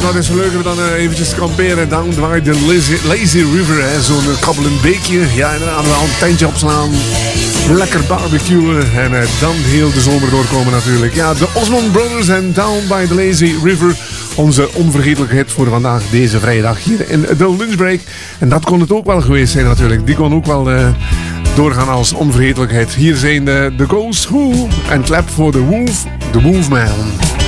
wat is leuker dan eventjes te kamperen down by the lazy river. Zo'n kabbelend beekje. Ja, inderdaad, wel een tentje opslaan. Lekker barbecuen en dan heel de zomer doorkomen natuurlijk. Ja, de Osmond Brothers en Down by the Lazy River. Onze onvergetelijke hit voor vandaag, deze vrijdag hier in de lunchbreak. En dat kon het ook wel geweest zijn natuurlijk. Die kon ook wel doorgaan als onvergetelijkheid. Hier zijn de Ghost Who en Clap for the Wolf, the Wolfman.